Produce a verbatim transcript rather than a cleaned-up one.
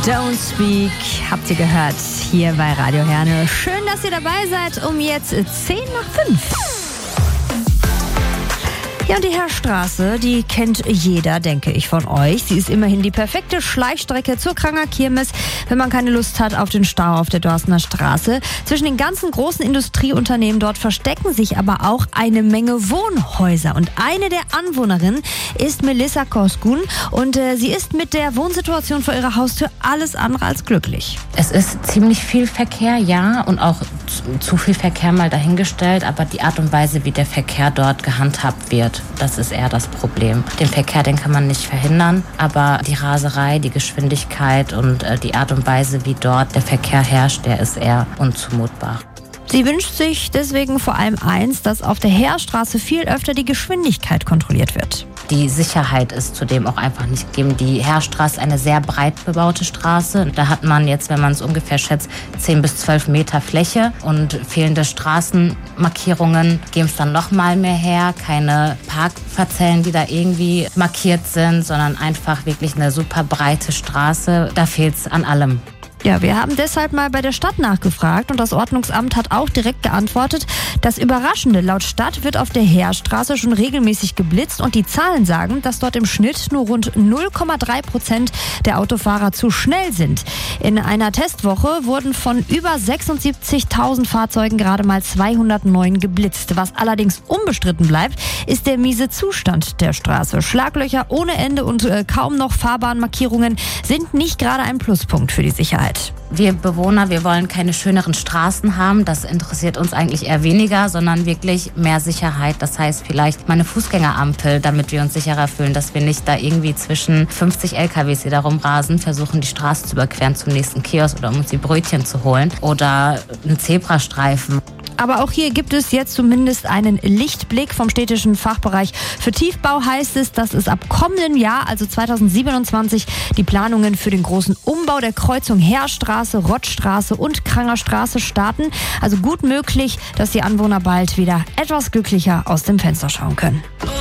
Don't Speak, habt ihr gehört, hier bei Radio Herne. Schön, dass ihr dabei seid, um jetzt zehn nach fünf. Ja, und die Heerstraße, die kennt jeder, denke ich, von euch. Sie ist immerhin die perfekte Schleichstrecke zur Kranger Kirmes, wenn man keine Lust hat auf den Stau auf der Dorstener Straße. Zwischen den ganzen großen Industrieunternehmen dort verstecken sich aber auch eine Menge Wohnhäuser. Und eine der Anwohnerinnen ist Melissa Koskun und äh, sie ist mit der Wohnsituation vor ihrer Haustür alles andere als glücklich. Es ist ziemlich viel Verkehr, ja, und auch zu, zu viel Verkehr mal dahingestellt, aber die Art und Weise, wie der Verkehr dort gehandhabt wird, das ist eher das Problem. Den Verkehr, den kann man nicht verhindern, aber die Raserei, die Geschwindigkeit und äh, die Art und Weise, wie dort der Verkehr herrscht, der ist eher unzumutbar. Sie wünscht sich deswegen vor allem eins, dass auf der Heerstraße viel öfter die Geschwindigkeit kontrolliert wird. Die Sicherheit ist zudem auch einfach nicht gegeben. Die Heerstraße ist eine sehr breit bebaute Straße. Da hat man jetzt, wenn man es ungefähr schätzt, zehn bis zwölf Meter Fläche. Und fehlende Straßenmarkierungen geben es dann noch mal mehr her. Keine Parkverzellen, die da irgendwie markiert sind, sondern einfach wirklich eine super breite Straße. Da fehlt es an allem. Ja, wir haben deshalb mal bei der Stadt nachgefragt und das Ordnungsamt hat auch direkt geantwortet. Das Überraschende, laut Stadt wird auf der Heerstraße schon regelmäßig geblitzt und die Zahlen sagen, dass dort im Schnitt nur rund null Komma drei Prozent der Autofahrer zu schnell sind. In einer Testwoche wurden von über sechsundsiebzigtausend Fahrzeugen gerade mal zweihundertneun geblitzt. Was allerdings unbestritten bleibt, ist der miese Zustand der Straße. Schlaglöcher ohne Ende und äh, kaum noch Fahrbahnmarkierungen sind nicht gerade ein Pluspunkt für die Sicherheit. Wir Bewohner, wir wollen keine schöneren Straßen haben. Das interessiert uns eigentlich eher weniger, sondern wirklich mehr Sicherheit. Das heißt vielleicht mal eine Fußgängerampel, damit wir uns sicherer fühlen, dass wir nicht da irgendwie zwischen fünfzig L K Ws, die da rumrasen, versuchen die Straße zu überqueren zum nächsten Kiosk oder um uns die Brötchen zu holen oder einen Zebrastreifen. Aber auch hier gibt es jetzt zumindest einen Lichtblick vom städtischen Fachbereich für Tiefbau. Heißt es, dass es ab kommenden Jahr, also zweitausendsiebenundzwanzig, die Planungen für den großen Umbau der Kreuzung Heerstraße, Rottstraße und Krangerstraße starten. Also gut möglich, dass die Anwohner bald wieder etwas glücklicher aus dem Fenster schauen können.